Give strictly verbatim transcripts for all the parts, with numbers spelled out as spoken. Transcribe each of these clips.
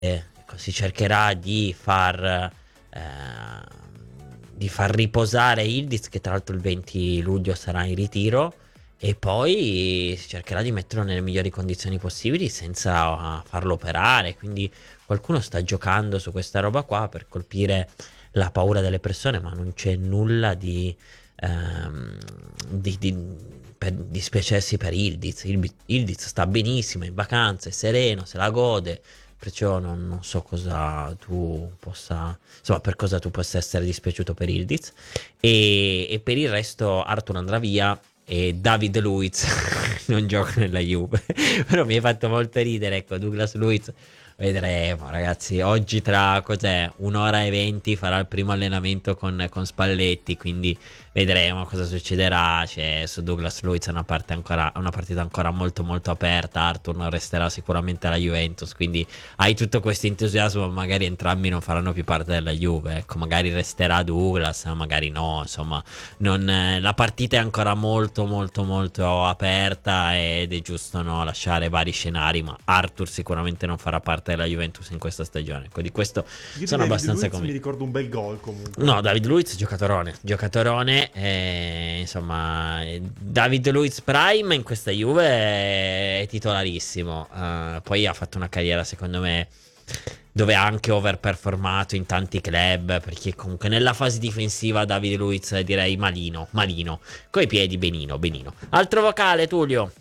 ecco, si cercherà di far eh, di far riposare Ildiz, che tra l'altro il venti luglio sarà in ritiro, e poi si cercherà di metterlo nelle migliori condizioni possibili senza farlo operare. Quindi qualcuno sta giocando su questa roba qua per colpire la paura delle persone, ma non c'è nulla di, ehm, di, di, per dispiacersi per Ildiz. Il- Ildiz sta benissimo, in vacanza, è sereno, se la gode. Perciò non, non so cosa tu possa, insomma, per cosa tu possa essere dispiaciuto per Ildiz. E, e per il resto Arthur andrà via e David Luiz non gioca nella Juve. Però mi hai fatto molto ridere, ecco, Douglas Luiz. Vedremo, ragazzi. Oggi tra cos'è? Un'ora e venti farà il primo allenamento con, con Spalletti. Quindi vedremo cosa succederà. C'è su Douglas Luiz una, parte ancora, una partita ancora molto molto aperta. Arthur non resterà sicuramente alla Juventus. Quindi hai tutto questo entusiasmo. Magari entrambi non faranno più parte della Juve. Ecco, magari resterà Douglas, magari no. Insomma, non, eh, la partita è ancora molto molto molto aperta ed è giusto, no, lasciare vari scenari, ma Arthur sicuramente non farà parte della Juventus in questa stagione, ecco, di questo Io di sono David abbastanza Luiz mi convinto. ricordo un bel gol comunque. No, David Luiz giocatorone, giocatorone, eh, insomma, eh, David Luiz Prime in questa Juve è titolarissimo. Eh, poi ha fatto una carriera secondo me dove ha anche overperformato in tanti club, perché comunque nella fase difensiva David Luiz direi malino, malino, coi piedi benino, benino. Altro vocale, Tullio.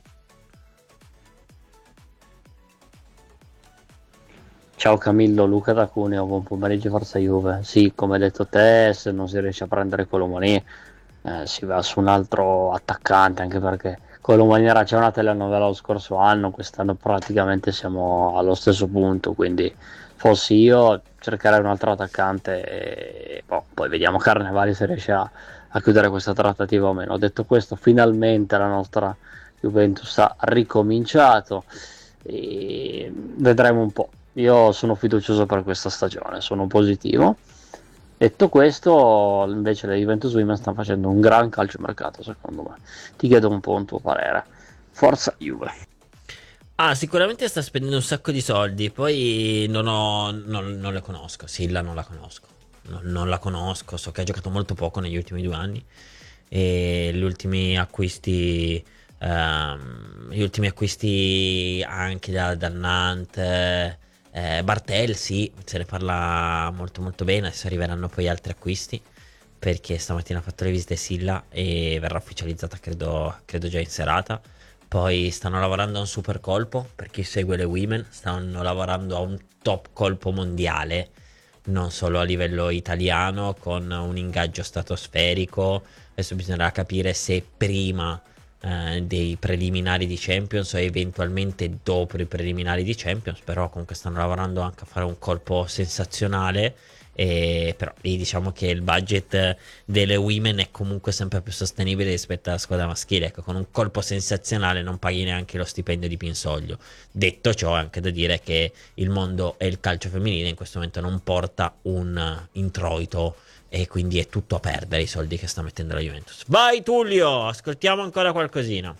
Ciao Camillo, Luca da Cuneo, buon pomeriggio Forza Juve. Sì, come hai detto te, se non si riesce a prendere Colomani, eh, si va su un altro attaccante, anche perché Colomani era già una telenovela lo scorso anno, quest'anno praticamente siamo allo stesso punto, quindi fossi io cercherei un altro attaccante e boh, poi vediamo Carnevali se riesce a, a chiudere questa trattativa o meno. Detto questo, finalmente la nostra Juventus ha ricominciato e vedremo un po'. Io sono fiducioso per questa stagione, sono positivo. Detto questo, invece la Juventus Women sta facendo un gran calciomercato, secondo me. Ti chiedo un po' un tuo parere. Forza Juve. Ah, sicuramente sta spendendo un sacco di soldi. Poi non ho. Non, non le conosco. Silla non la conosco. Non, non la conosco. So che ha giocato molto poco negli ultimi due anni. E gli ultimi acquisti. ehm, gli ultimi acquisti anche da, dal Nantes. Eh, Bartel, sì, se ne parla molto molto bene. Adesso arriveranno poi altri acquisti. Perché stamattina ha fatto le visite Silla e verrà ufficializzata, credo, credo già in serata. Poi stanno lavorando a un super colpo, per chi segue le women, stanno lavorando a un top colpo mondiale, non solo a livello italiano, con un ingaggio stratosferico. Adesso bisognerà capire se prima eh, dei preliminari di Champions o eventualmente dopo i preliminari di Champions, però comunque stanno lavorando anche a fare un colpo sensazionale. E però lì diciamo che il budget delle women è comunque sempre più sostenibile rispetto alla squadra maschile. Ecco, con un colpo sensazionale non paghi neanche lo stipendio di Pinsoglio. Detto ciò, è anche da dire che il mondo e il calcio femminile in questo momento non porta un introito e quindi è tutto a perdere i soldi che sta mettendo la Juventus. Vai Tullio, ascoltiamo ancora qualcosina.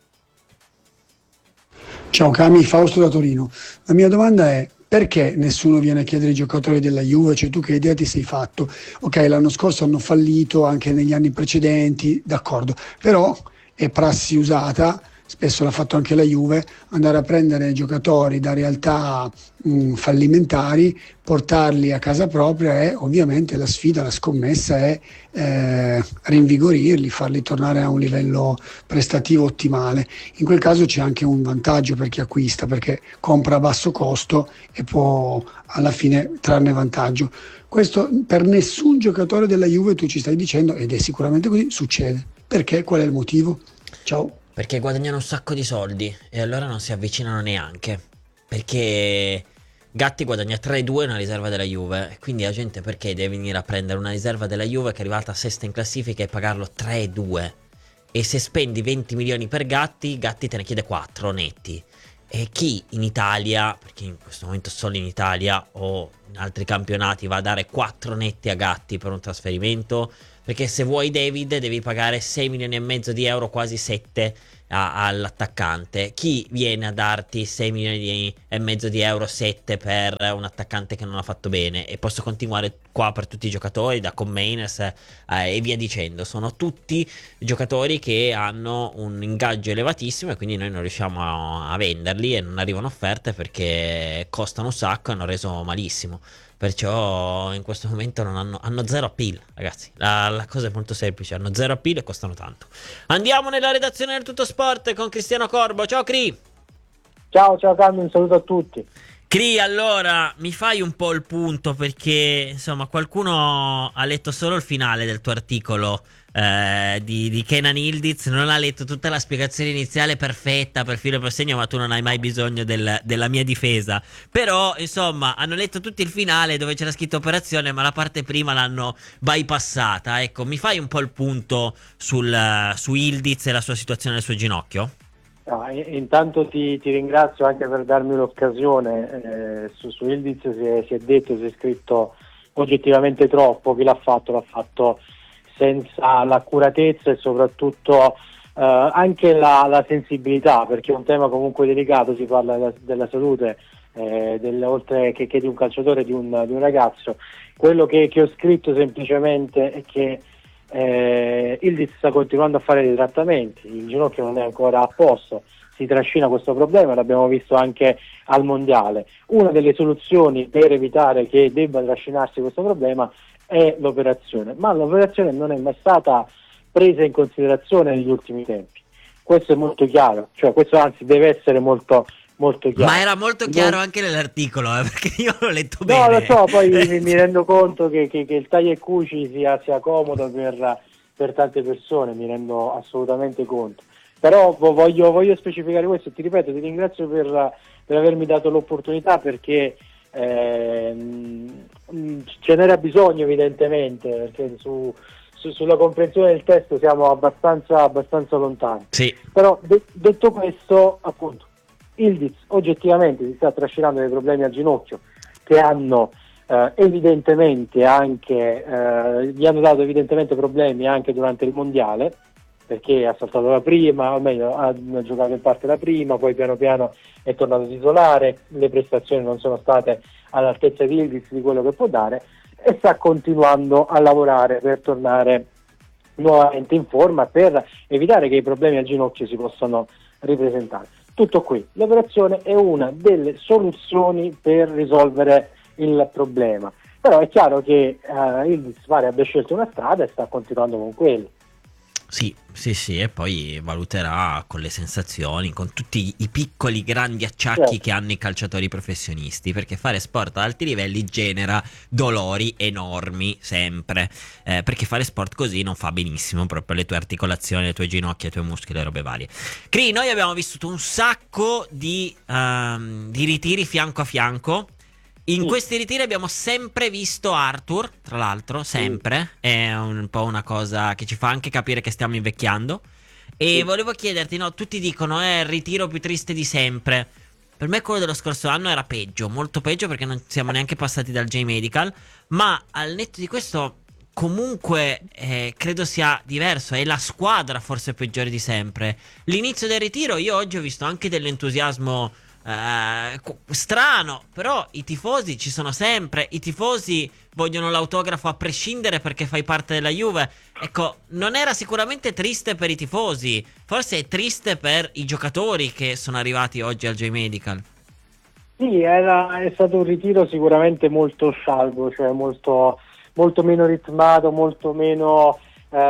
Ciao Cami, Fausto da Torino. La mia domanda è: perché nessuno viene a chiedere ai giocatori della Juve? Cioè, tu che idea ti sei fatto? Ok, l'anno scorso hanno fallito anche negli anni precedenti, d'accordo, però è prassi usata, spesso l'ha fatto anche la Juve, andare a prendere giocatori da realtà mh, fallimentari, portarli a casa propria, e ovviamente la sfida, la scommessa è eh, rinvigorirli, farli tornare a un livello prestativo ottimale. In quel caso c'è anche un vantaggio per chi acquista, perché compra a basso costo e può alla fine trarne vantaggio. Questo per nessun giocatore della Juve, tu ci stai dicendo, ed è sicuramente così, succede. Perché? Qual è il motivo? Ciao. Perché guadagnano un sacco di soldi e allora non si avvicinano neanche. Perché Gatti guadagna tre due una riserva della Juve. E quindi la gente perché deve venire a prendere una riserva della Juve che è arrivata sesta in classifica e pagarlo tre due? E se spendi venti milioni per Gatti, Gatti te ne chiede quattro netti. E chi in Italia, perché in questo momento solo in Italia o in altri campionati, va a dare quattro netti a Gatti per un trasferimento? Perché se vuoi David devi pagare sei milioni e mezzo di euro, quasi sette, a- all'attaccante. Chi viene a darti sei milioni di- e mezzo di euro, sette per un attaccante che non ha fatto bene? E posso continuare qua per tutti i giocatori, da Commainers eh, e via dicendo. Sono tutti giocatori che hanno un ingaggio elevatissimo e quindi noi non riusciamo a, a venderli e non arrivano offerte perché costano un sacco e hanno reso malissimo. Perciò in questo momento non hanno, hanno zero appeal, ragazzi. La, la cosa è molto semplice: hanno zero appeal e costano tanto. Andiamo nella redazione del Tutto Sport con Cristiano Corbo. Ciao Cri. Ciao, ciao Carlo, un saluto a tutti. Cri, allora mi fai un po' il punto, perché insomma qualcuno ha letto solo il finale del tuo articolo eh, di, di Kenan Yildiz, non ha letto tutta la spiegazione iniziale perfetta per filo e per segno, ma tu non hai mai bisogno del- della mia difesa. Però insomma hanno letto tutto il finale dove c'era scritto operazione, ma la parte prima l'hanno bypassata. Ecco, mi fai un po' il punto sul, su Yildiz e la sua situazione del suo ginocchio? No, in- intanto ti, ti ringrazio anche per darmi l'occasione. Eh, su, su Yildiz si è, si è detto, si è scritto oggettivamente troppo. Chi l'ha fatto l'ha fatto senza l'accuratezza e soprattutto eh, anche la, la sensibilità, perché è un tema comunque delicato. Si parla della, della salute eh, del, oltre che, che di un calciatore, di un, di un ragazzo. Quello che, che ho scritto semplicemente è che Eh, Yildiz sta continuando a fare dei trattamenti, il ginocchio non è ancora a posto, si trascina questo problema, l'abbiamo visto anche al mondiale. Una delle soluzioni per evitare che debba trascinarsi questo problema è l'operazione, ma l'operazione non è mai stata presa in considerazione negli ultimi tempi. Questo è molto chiaro, cioè questo anzi deve essere molto molto chiaro. Ma era molto chiaro Non- anche nell'articolo, eh, perché io l'ho letto No, bene. lo so, poi mi, mi rendo conto che, che, che il taglia e cuci sia, sia comodo per, per tante persone, mi rendo assolutamente conto. Però vo- voglio, voglio specificare questo e ti ripeto, ti ringrazio per, per avermi dato l'opportunità, perché ehm, mh, ce n'era bisogno evidentemente, perché su, su- sulla comprensione del testo siamo abbastanza, abbastanza lontani. Sì. Però de- detto questo, appunto, Yildiz oggettivamente si sta trascinando dei problemi al ginocchio che hanno eh, evidentemente anche eh, gli hanno dato evidentemente problemi anche durante il mondiale, perché ha saltato la prima, o meglio ha, ha giocato in parte la prima, poi piano piano è tornato ad isolare, le prestazioni non sono state all'altezza di Yildiz, di quello che può dare, e sta continuando a lavorare per tornare nuovamente in forma, per evitare che i problemi al ginocchio si possano ripresentare. Tutto qui, l'operazione è una delle soluzioni per risolvere il problema, però è chiaro che eh, Yildiz pare abbia scelto una strada e sta continuando con quella. Sì, sì, sì, e poi valuterà con le sensazioni, con tutti i piccoli grandi acciacchi Certo. che hanno i calciatori professionisti, perché fare sport ad alti livelli genera dolori enormi sempre, eh, perché fare sport così non fa benissimo proprio alle tue articolazioni, alle tue ginocchia, ai tuoi muscoli e robe varie. Cri, noi abbiamo vissuto un sacco di, ehm, di ritiri fianco a fianco. In Sì. questi ritiri abbiamo sempre visto Arthur, tra l'altro, sempre, è un po' una cosa che ci fa anche capire che stiamo invecchiando. E Sì. volevo chiederti, no, tutti dicono è il ritiro più triste di sempre. Per me quello dello scorso anno era peggio, molto peggio, perché non siamo neanche passati dal J-Medical, ma al netto di questo comunque eh, credo sia diverso, è la squadra forse peggiore di sempre. L'inizio del ritiro, io oggi ho visto anche dell'entusiasmo eh, co- strano, però i tifosi ci sono sempre, i tifosi vogliono l'autografo a prescindere perché fai parte della Juve. Ecco, non era sicuramente triste per i tifosi, forse è triste per i giocatori che sono arrivati oggi al J-Medical. Sì, era, è stato un ritiro sicuramente molto scialbo, cioè molto, molto meno ritmato, molto meno,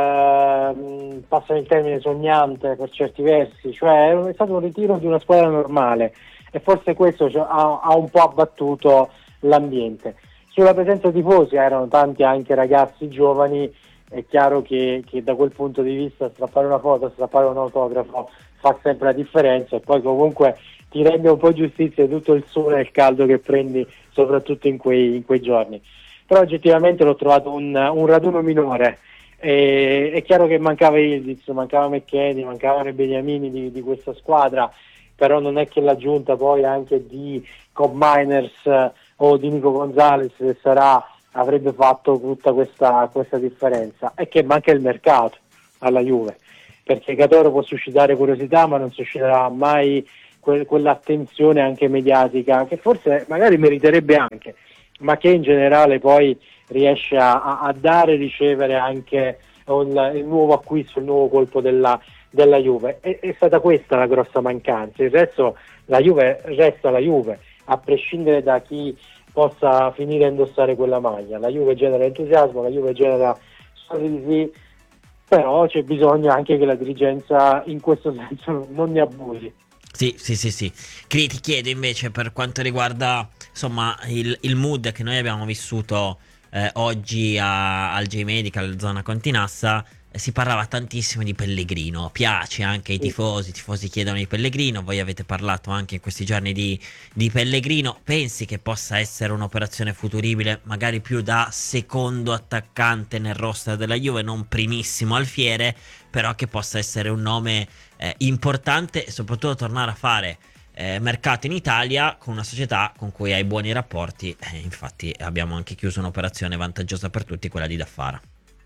ehm, passami il termine, sognante per certi versi, cioè è stato un ritiro di una squadra normale e forse questo cioè, ha, ha un po' abbattuto l'ambiente. Sulla presenza di tifosi erano tanti anche ragazzi giovani, è chiaro che, che da quel punto di vista strappare una foto, strappare un autografo fa sempre la differenza, e poi comunque ti rende un po' giustizia di tutto il sole e il caldo che prendi soprattutto in quei, in quei giorni. Però oggettivamente l'ho trovato un, un raduno minore. E, è chiaro che mancava Yildiz, mancava McKennie, mancavano i beniamini di, di questa squadra, però non è che l'aggiunta poi anche di Cobb Miners eh, o di Nico Gonzalez, se sarà, avrebbe fatto tutta questa, questa differenza. È che manca il mercato alla Juve. perché Catoro può suscitare curiosità ma non susciterà mai que- quell'attenzione anche mediatica che forse magari meriterebbe anche, ma che in generale poi riesce a, a dare e ricevere anche un, il nuovo acquisto, il nuovo colpo della, della Juve. È, è stata questa la grossa mancanza. Il resto, la Juve resta la Juve, a prescindere da chi possa finire a indossare quella maglia. La Juve genera entusiasmo, la Juve genera sorrisi, però c'è bisogno anche che la dirigenza in questo senso non ne abusi. Sì, sì, sì, sì. Cri, ti chiedo invece per quanto riguarda insomma il, il mood che noi abbiamo vissuto eh, oggi a, al J-Medical zona Continassa, eh, si parlava tantissimo di Pellegrino, piace anche ai Sì. tifosi, i tifosi chiedono di Pellegrino, voi avete parlato anche in questi giorni di, di Pellegrino, pensi che possa essere un'operazione futuribile, magari più da secondo attaccante nel roster della Juve, non primissimo alfiere, però che possa essere un nome eh, importante e soprattutto tornare a fare eh, mercato in Italia con una società con cui hai buoni rapporti, eh, infatti abbiamo anche chiuso un'operazione vantaggiosa per tutti, quella di Daffara.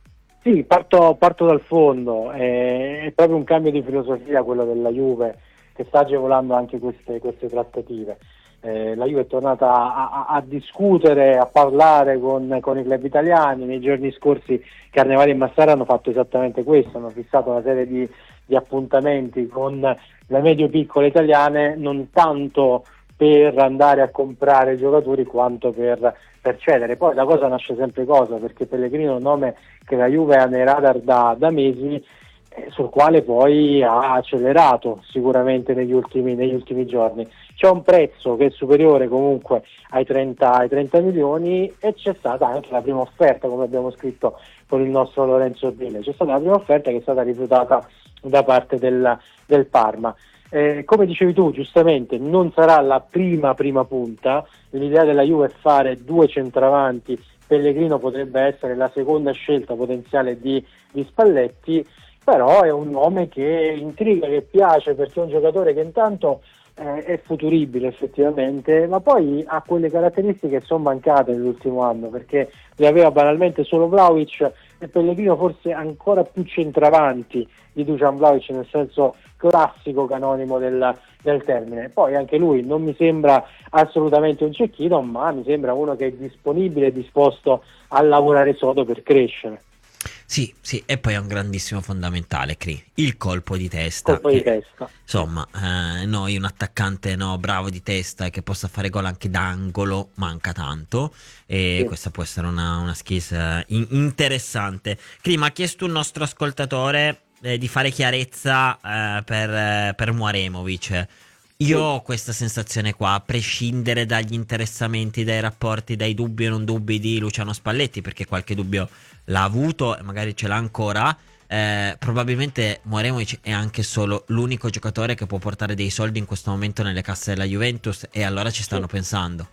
Sì, parto, parto dal fondo, è, è proprio un cambio di filosofia quello della Juve che sta agevolando anche queste, queste trattative. Eh, la Juve è tornata a, a, a discutere, a parlare con, con i club italiani. Nei giorni scorsi Carnevali e Massara hanno fatto esattamente questo, hanno fissato una serie di, di appuntamenti con le medio-piccole italiane, non tanto per andare a comprare giocatori quanto per, per cedere. Poi la cosa nasce sempre cosa, perché Pellegrino è un nome che la Juve ha nei radar da, da mesi, eh, sul quale poi ha accelerato sicuramente negli ultimi, negli ultimi giorni. C'è un prezzo che è superiore comunque ai trenta, ai trenta milioni e c'è stata anche la prima offerta, come abbiamo scritto con il nostro Lorenzo Bile, c'è stata la prima offerta che è stata rifiutata da parte del, del Parma. Eh, come dicevi tu giustamente, non sarà la prima prima punta, l'idea della Juve è fare due centravanti, Pellegrino potrebbe essere la seconda scelta potenziale di, di Spalletti, però è un nome che intriga, che piace, perché è un giocatore che intanto eh, è futuribile effettivamente, ma poi ha quelle caratteristiche che sono mancate nell'ultimo anno, perché le aveva banalmente solo Vlahovic e Pellegrino forse ancora più centravanti di Dusan Vlahovic nel senso classico canonico del, del termine. Poi anche lui non mi sembra assolutamente un cecchino, ma mi sembra uno che è disponibile e disposto a lavorare sodo per crescere. Sì, sì, e poi è un grandissimo fondamentale, Cri, il colpo di testa. Colpo di che, testa. Insomma, eh, noi un attaccante no, bravo di testa e che possa fare gol anche d'angolo manca tanto, e Sì. questa può essere una, una skills eh, in- interessante. Cri, mi ha chiesto un nostro ascoltatore eh, di fare chiarezza eh, per, eh, per Mouaremovic. Io ho questa sensazione qua, a prescindere dagli interessamenti, dai rapporti, dai dubbi e non dubbi di Luciano Spalletti, perché qualche dubbio l'ha avuto e magari ce l'ha ancora, eh, probabilmente Mouaremovic è anche solo l'unico giocatore che può portare dei soldi in questo momento nelle casse della Juventus, e allora ci stanno Sì. pensando.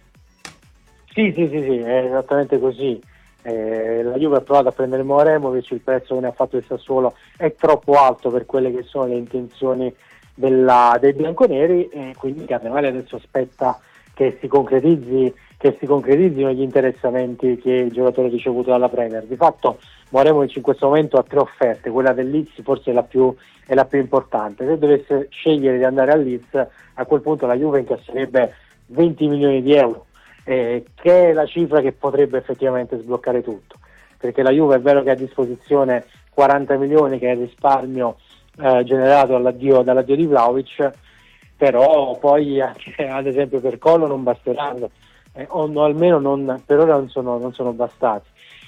Sì, sì, sì, sì, è esattamente così. Eh, la Juve ha provato a prendere Mouaremovic, il prezzo che ne ha fatto il Sassuolo è troppo alto per quelle che sono le intenzioni della, dei bianconeri, e quindi Carnevale adesso aspetta che si concretizzi che si concretizzino gli interessamenti che il giocatore ha ricevuto dalla Premier. Di fatto Mouaremovic in questo momento ha tre offerte, quella del Leeds forse è la più, è la più importante. Se dovesse scegliere di andare al Leeds, a quel punto la Juve incasserebbe venti milioni di euro, eh, che è la cifra che potrebbe effettivamente sbloccare tutto, perché la Juve è vero che ha a disposizione quaranta milioni, che è il risparmio eh, generato dall'addio, dall'addio di Vlahovic, però poi anche, ad esempio per Collo non basteranno, eh, o no, almeno non, per ora non sono, non sono bastati.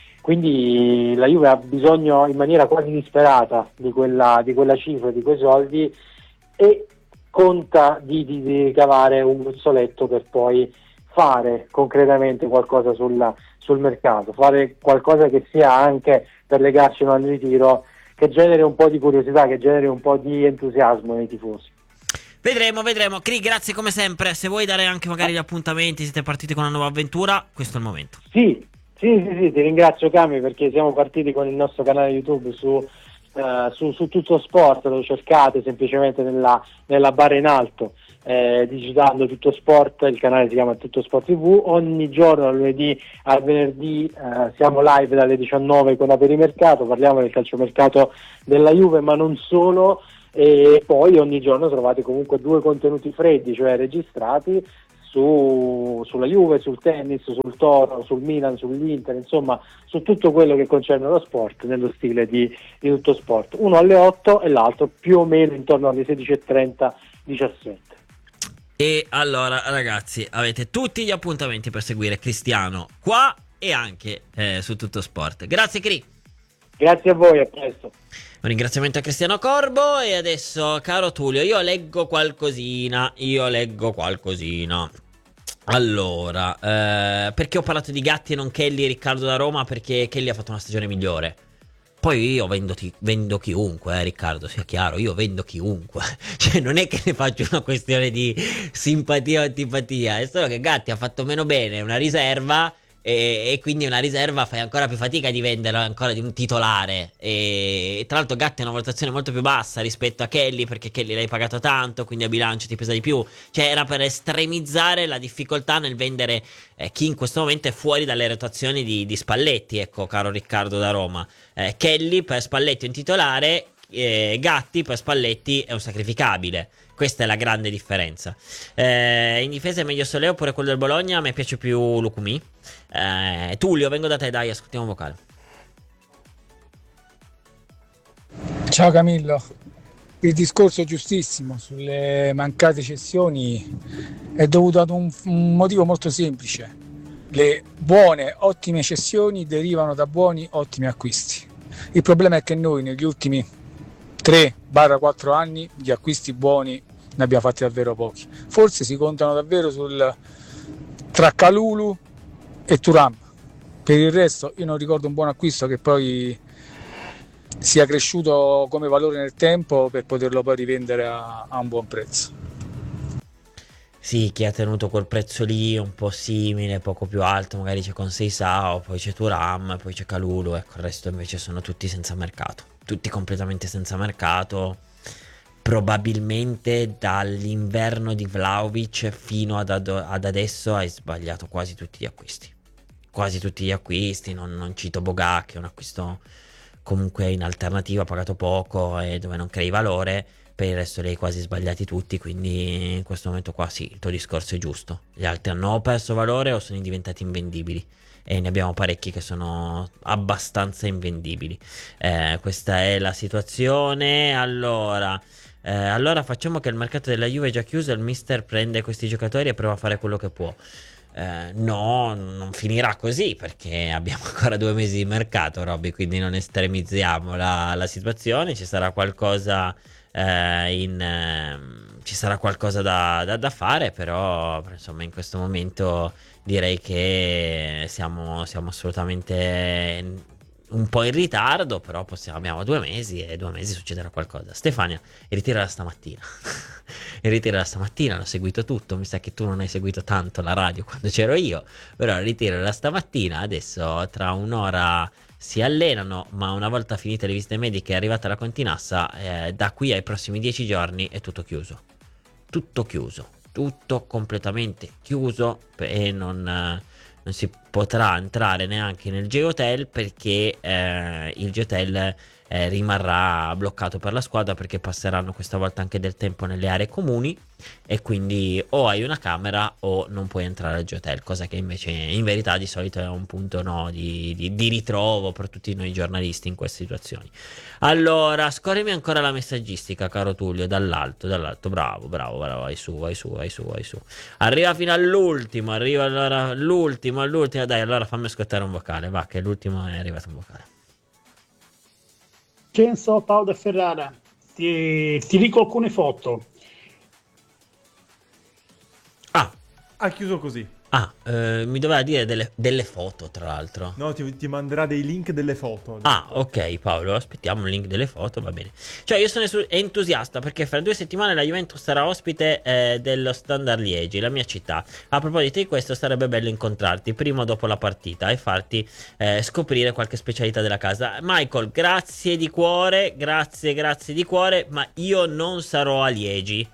Quindi la Juve ha bisogno in maniera quasi disperata di quella, di quella cifra, di quei soldi, e conta di, di, di ricavare un gruzzoletto per poi fare concretamente qualcosa sulla, sul mercato, fare qualcosa che sia anche, per legarci al ritiro, che generi un po' di curiosità, che generi un po' di entusiasmo nei tifosi. Vedremo, vedremo. Cri, grazie come sempre. Se vuoi dare anche magari gli appuntamenti, siete partiti con una nuova avventura, questo è il momento. Sì, sì, sì, sì, ti ringrazio Cami, perché siamo partiti con il nostro canale YouTube su, uh, su, su Tutto Sport, lo cercate semplicemente nella, nella barra in alto, eh, digitando Tutto Sport, il canale si chiama Tutto Sport tivù, ogni giorno dal lunedì al venerdì eh, siamo live dalle diciannove con Aperimercato, parliamo del calciomercato della Juve ma non solo, e poi ogni giorno trovate comunque due contenuti freddi, cioè registrati su, sulla Juve, sul tennis, sul Toro, sul Milan, sull'Inter, insomma su tutto quello che concerne lo sport nello stile di, di Tutto Sport, uno alle otto e l'altro più o meno intorno alle sedici e trenta diciassette. E allora ragazzi, avete tutti gli appuntamenti per seguire Cristiano qua e anche eh, su Tutto Sport. Grazie Cri. Grazie a voi, a presto. Un ringraziamento a Cristiano Corbo. E adesso, caro Tullio, io leggo qualcosina. Io leggo qualcosina. Allora, eh, perché ho parlato di Gatti e non Kelly e Riccardo da Roma? Perché Kelly ha fatto una stagione migliore. Poi io vendo, ti, vendo chiunque, eh, Riccardo, sia chiaro, io vendo chiunque. Cioè non è che ne faccio una questione di simpatia o antipatia, è solo che Gatti ha fatto meno bene una riserva e, e quindi una riserva fai ancora più fatica di venderla ancora di un titolare. E, e tra l'altro Gatti ha una valutazione molto più bassa rispetto a Kelly, perché Kelly l'hai pagato tanto, quindi a bilancio ti pesa di più. Cioè era per estremizzare la difficoltà nel vendere eh, chi in questo momento è fuori dalle rotazioni di, di Spalletti, ecco, caro Riccardo da Roma. eh, Kelly per Spalletti è un titolare, eh, Gatti per Spalletti è un sacrificabile. Questa è la grande differenza. Eh, in difesa è meglio Solé oppure quello del Bologna? A me piace più Lucumi. Eh, Tullio, vengo da te, dai, ascoltiamo un vocale. Ciao Camillo, il discorso giustissimo sulle mancate cessioni è dovuto ad un, un motivo molto semplice. Le buone, ottime cessioni derivano da buoni, ottimi acquisti. Il problema è che noi negli ultimi tre quattro anni di acquisti buoni ne abbiamo fatti davvero pochi. Forse si contano davvero sul tra Kalulu e Thuram. Per il resto io non ricordo un buon acquisto che poi sia cresciuto come valore nel tempo per poterlo poi rivendere a, a un buon prezzo. Sì, chi ha tenuto quel prezzo lì un po' simile, poco più alto, magari c'è con Seisao, poi c'è Thuram, poi c'è Kalulu, ecco, il resto invece sono tutti senza mercato, tutti completamente senza mercato. Probabilmente dall'inverno di Vlahovic fino ad, ad, ad adesso hai sbagliato quasi tutti gli acquisti, quasi tutti gli acquisti, non, non cito Boga che è un acquisto comunque in alternativa, pagato poco e dove non crei valore. Per il resto li hai quasi sbagliati tutti, quindi in questo momento qua sì, il tuo discorso è giusto. Gli altri hanno perso valore o sono diventati invendibili, e ne abbiamo parecchi che sono abbastanza invendibili. Eh, questa è la situazione. Allora, eh, allora facciamo che il mercato della Juve è già chiuso, il mister prende questi giocatori e prova a fare quello che può. Eh, no, non finirà così, perché abbiamo ancora due mesi di mercato, Robby, quindi non estremizziamo la, la situazione. Ci sarà qualcosa eh, in eh, ci sarà qualcosa da, da, da fare, però insomma in questo momento direi che siamo, siamo assolutamente un po' in ritardo, però possiamo, abbiamo due mesi e due mesi succederà qualcosa. Stefania, il ritiro era stamattina. Il ritiro era stamattina, l'ho seguito tutto. Mi sa che tu non hai seguito tanto la radio quando c'ero io, però il ritiro era stamattina. Adesso tra un'ora si allenano, ma una volta finite le visite mediche è arrivata la continassa, eh, da qui ai prossimi dieci giorni è tutto chiuso. Tutto chiuso, tutto completamente chiuso, e non, eh, non si potrà entrare neanche nel G-Hotel, perché eh, il G-Hotel eh, rimarrà bloccato per la squadra, perché passeranno questa volta anche del tempo nelle aree comuni, e quindi o hai una camera o non puoi entrare al G-Hotel, cosa che invece in verità di solito è un punto no, di, di, di ritrovo per tutti noi giornalisti in queste situazioni. Allora, scorrimi ancora la messaggistica, caro Tullio, dall'alto, dall'alto, bravo, bravo, bravo, vai su, vai su, vai su, vai su. Arriva fino all'ultimo, arriva allora all'ultimo, all'ultimo, dai, allora fammi ascoltare un vocale, va, che l'ultimo è arrivato un vocale. Vincenzo Paolo Ferrara, ti, ti dico alcune foto. Ah, Ha chiuso così. ah eh, mi doveva dire delle, delle foto, tra l'altro. No, ti, ti manderà dei link delle foto. Ah, ok Paolo, aspettiamo il link delle foto, va bene. Cioè io sono esu- entusiasta, perché fra due settimane la Juventus sarà ospite eh, dello Standard Liegi, la mia città. A proposito di questo, sarebbe bello incontrarti prima o dopo la partita e farti eh, scoprire qualche specialità della casa. Michael, grazie di cuore, grazie, grazie di cuore, ma io non sarò a Liegi.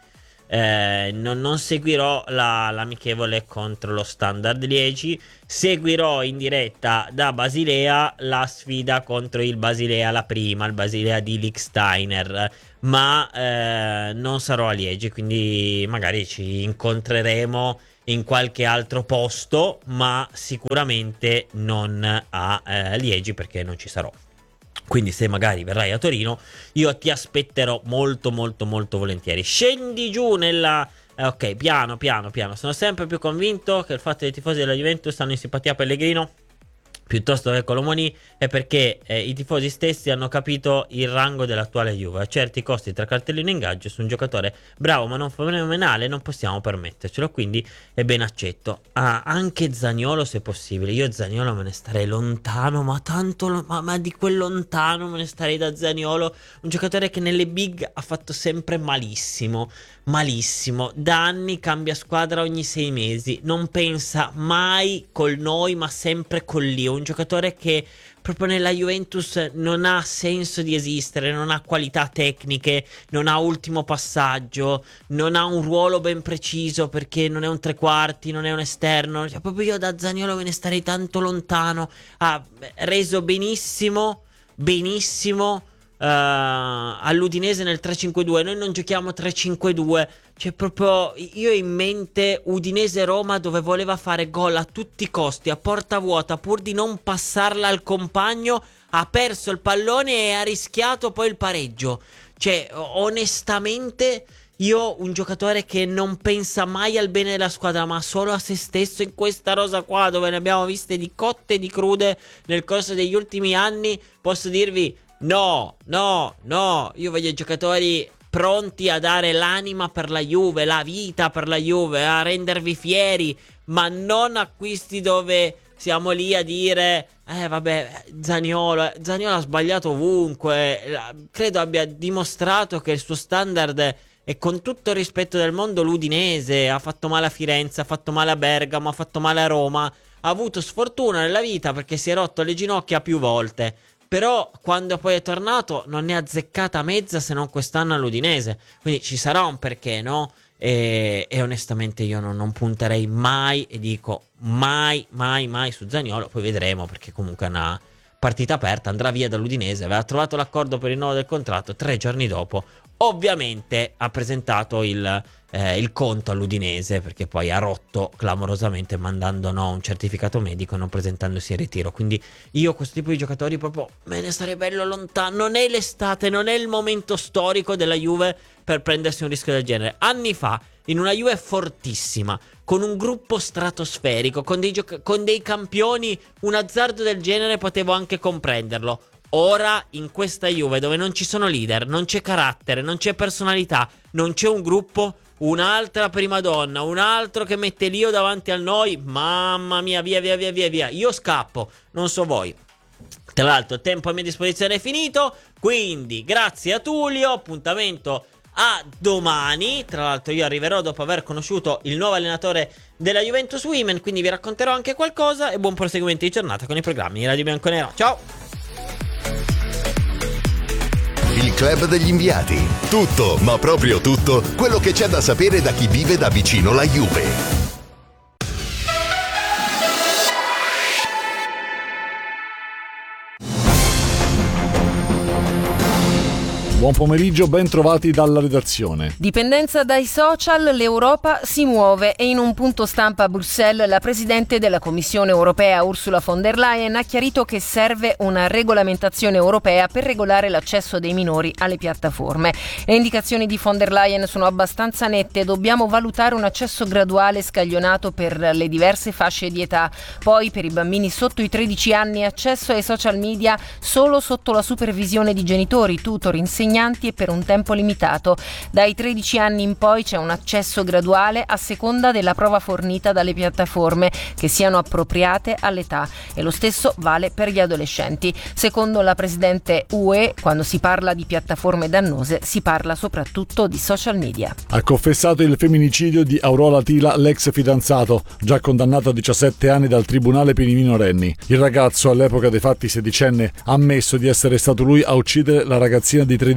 eh, non, non seguirò la, l'amichevole contro lo Standard Liegi, seguirò in diretta da Basilea la sfida contro il Basilea, la prima, il Basilea di Lichtsteiner, ma eh, non sarò a Liegi, quindi magari ci incontreremo in qualche altro posto, ma sicuramente non a eh, Liegi, perché non ci sarò. Quindi se magari verrai a Torino, io ti aspetterò molto molto molto volentieri. Scendi giù nella... Eh, ok, piano piano piano. Sono sempre più convinto che il fatto che i tifosi della Juventus stanno in simpatia a Pellegrino piuttosto che Colomoni è perché eh, i tifosi stessi hanno capito il rango dell'attuale Juve. A certi costi tra cartellino e ingaggio su un giocatore bravo ma non fenomenale non possiamo permettercelo, quindi è ben accetto. Ah, anche Zaniolo se possibile. Io Zaniolo me ne starei lontano, ma tanto lo- ma, ma di quel lontano me ne starei da Zaniolo, un giocatore che nelle big ha fatto sempre malissimo, malissimo, da anni cambia squadra ogni sei mesi, non pensa mai col noi ma sempre col lì, un giocatore che proprio nella Juventus non ha senso di esistere, non ha qualità tecniche, non ha ultimo passaggio, non ha un ruolo ben preciso perché non è un tre quarti, non è un esterno, cioè, proprio io da Zaniolo me ne starei tanto lontano. Ha reso benissimo, benissimo Uh, all'Udinese nel tre cinque due. Noi non giochiamo tre cinque due, cioè proprio io ho in mente Udinese-Roma dove voleva fare gol a tutti i costi a porta vuota pur di non passarla al compagno, ha perso il pallone e ha rischiato poi il pareggio. Cioè onestamente io, un giocatore che non pensa mai al bene della squadra ma solo a se stesso, in questa rosa qua dove ne abbiamo viste di cotte e di crude nel corso degli ultimi anni, posso dirvi no, no, no, io voglio giocatori pronti a dare l'anima per la Juve, la vita per la Juve, a rendervi fieri, ma non acquisti dove siamo lì a dire eh vabbè Zaniolo, Zaniolo ha sbagliato ovunque, credo abbia dimostrato che il suo standard è, con tutto il rispetto del mondo, l'Udinese. Ha fatto male a Firenze, ha fatto male a Bergamo, ha fatto male a Roma, ha avuto sfortuna nella vita perché si è rotto le ginocchia più volte. Però quando poi è tornato non ne ha azzeccata mezza, se non quest'anno all'Udinese. Quindi ci sarà un perché, no? E, e onestamente io non, non punterei mai, e dico mai, mai, mai su Zaniolo. Poi vedremo, perché comunque è una partita aperta. Andrà via dall'Udinese, aveva trovato l'accordo per il rinnovo del contratto. Tre giorni dopo ovviamente ha presentato il, eh, il conto all'Udinese, perché poi ha rotto clamorosamente mandando no un certificato medico e non presentandosi in ritiro. Quindi io questo tipo di giocatori proprio me ne starei bello lontano. Non è l'estate, non è il momento storico della Juve per prendersi un rischio del genere. Anni fa, in una Juve fortissima, con un gruppo stratosferico, con dei, gioc- con dei campioni, un azzardo del genere potevo anche comprenderlo. Ora in questa Juve dove non ci sono leader, non c'è carattere, non c'è personalità, non c'è un gruppo, un'altra prima donna, un altro che mette l'io davanti al noi, mamma mia, via via via via via, io scappo, non so voi. Tra l'altro il tempo a mia disposizione è finito, quindi grazie a Tullio, appuntamento a domani. Tra l'altro io arriverò dopo aver conosciuto il nuovo allenatore della Juventus Women, quindi vi racconterò anche qualcosa e buon proseguimento di giornata con i programmi di Radio Bianconero. Ciao! Il club degli inviati. Tutto, ma proprio tutto, quello che c'è da sapere da chi vive da vicino la Juve. Buon pomeriggio, ben trovati dalla redazione. Dipendenza dai social, l'Europa si muove e in un punto stampa a Bruxelles la Presidente della Commissione Europea Ursula von der Leyen ha chiarito che serve una regolamentazione europea per regolare l'accesso dei minori alle piattaforme. Le indicazioni di von der Leyen sono abbastanza nette: dobbiamo valutare un accesso graduale scaglionato per le diverse fasce di età. Poi per i bambini sotto i tredici anni accesso ai social media solo sotto la supervisione di genitori, tutor, insegnanti e per un tempo limitato. Dai tredici anni in poi c'è un accesso graduale a seconda della prova fornita dalle piattaforme, che siano appropriate all'età, e lo stesso vale per gli adolescenti. Secondo la Presidente U E, quando si parla di piattaforme dannose si parla soprattutto di social media. Ha confessato il femminicidio di Aurora Tila, l'ex fidanzato, già condannato a diciassette anni dal Tribunale per i minorenni. Il ragazzo, all'epoca dei fatti sedicenne, ha ammesso di essere stato lui a uccidere la ragazzina di tredici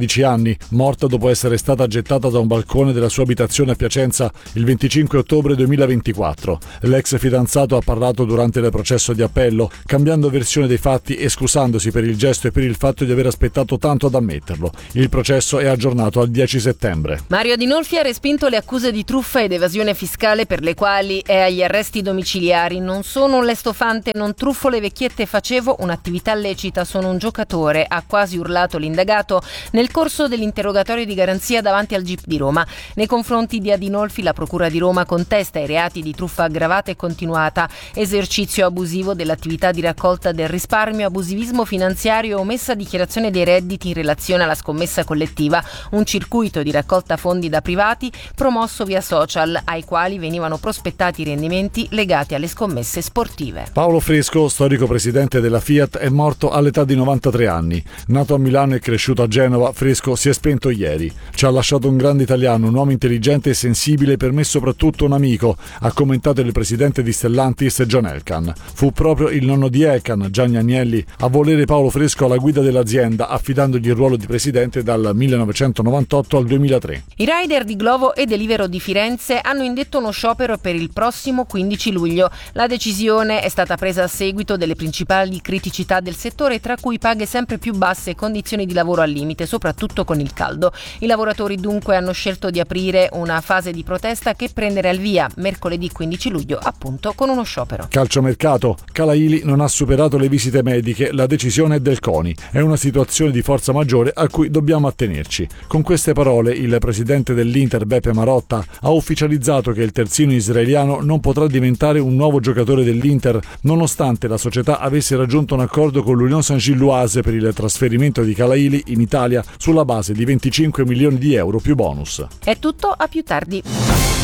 sedici anni, morta dopo essere stata gettata da un balcone della sua abitazione a Piacenza il venticinque ottobre duemilaventiquattro. L'ex fidanzato ha parlato durante il processo di appello, cambiando versione dei fatti e scusandosi per il gesto e per il fatto di aver aspettato tanto ad ammetterlo. Il processo è aggiornato al dieci settembre. Mario Adinolfi ha respinto le accuse di truffa ed evasione fiscale per le quali è agli arresti domiciliari. Non sono un lestofante, non truffo le vecchiette, facevo un'attività lecita, sono un giocatore, ha quasi urlato l'indagato nel corso dell'interrogatorio di garanzia davanti al G I P di Roma. Nei confronti di Adinolfi la Procura di Roma contesta i reati di truffa aggravata e continuata, esercizio abusivo dell'attività di raccolta del risparmio, abusivismo finanziario e omessa dichiarazione dei redditi in relazione alla scommessa collettiva, un circuito di raccolta fondi da privati promosso via social ai quali venivano prospettati rendimenti legati alle scommesse sportive. Paolo Fresco, storico presidente della Fiat, è morto all'età di novantatré anni. Nato a Milano e cresciuto a Genova, Fresco si è spento ieri. Ci ha lasciato un grande italiano, un uomo intelligente e sensibile, per me soprattutto un amico, ha commentato il presidente di Stellantis John Elkann. Fu proprio il nonno di Elkann, Gianni Agnelli, a volere Paolo Fresco alla guida dell'azienda, affidandogli il ruolo di presidente dal millenovecentonovantotto al duemilatré. I rider di Glovo e Deliveroo di Firenze hanno indetto uno sciopero per il prossimo quindici luglio. La decisione è stata presa a seguito delle principali criticità del settore, tra cui paghe sempre più basse e condizioni di lavoro al limite, soprattutto con il caldo. I lavoratori dunque hanno scelto di aprire una fase di protesta che prenderà il via mercoledì quindici luglio, appunto con uno sciopero. Calciomercato. Calaili non ha superato le visite mediche, la decisione è del CONI. È una situazione di forza maggiore a cui dobbiamo attenerci. Con queste parole il presidente dell'Inter Beppe Marotta ha ufficializzato che il terzino israeliano non potrà diventare un nuovo giocatore dell'Inter, nonostante la società avesse raggiunto un accordo con l'Union Saint-Gilloise per il trasferimento di Calaili in Italia sulla base di venticinque milioni di euro più bonus. È tutto, a più tardi.